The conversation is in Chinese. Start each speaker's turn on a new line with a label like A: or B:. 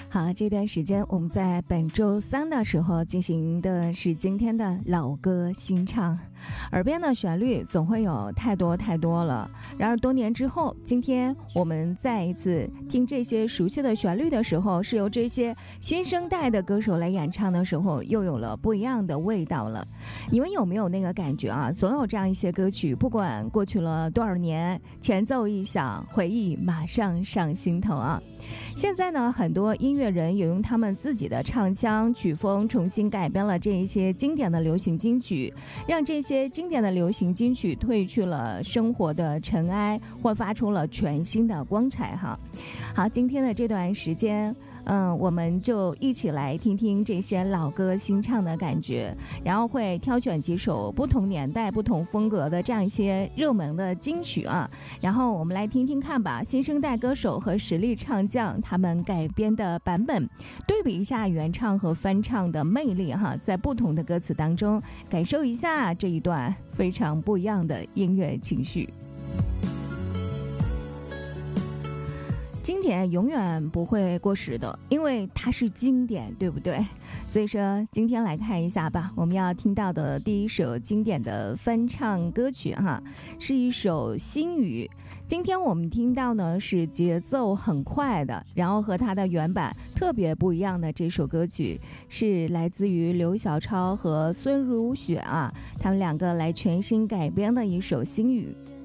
A: 好，这段时间我们在本周三的时候进行的是今天的老歌新唱，耳边的旋律总会有太多了。然而多年之后，今天我们再一次听这些熟悉的旋律的时候，是由这些新生代的歌手来演唱的时候，又有了不一样的味道了。你们有没有那个感觉啊？总有这样一些歌曲，不管过去了多少年，前奏一响，回忆马上上心头啊。现在呢，很多音乐人也用他们自己的唱腔曲风重新改编了这一些经典的流行金曲，让这些经典的流行金曲褪去了生活的尘埃，焕发出了全新的光彩哈。好，今天的这段时间我们就一起来听听这些老歌新唱的感觉，然后会挑选几首不同年代不同风格的这样一些热门的金曲啊，然后我们来听听看吧，新生代歌手和实力唱将他们改编的版本，对比一下原唱和翻唱的魅力哈，在不同的歌词当中感受一下这一段非常不一样的音乐情绪。经典永远不会过时的，因为它是经典，对不对？所以说今天来看一下吧，我们要听到的第一首经典的翻唱歌曲哈，是一首心语。今天我们听到呢是节奏很快的，然后和它的原版特别不一样的这首歌曲，是来自于刘小超和孙如雪啊，他们两个来全新改编的一首心语。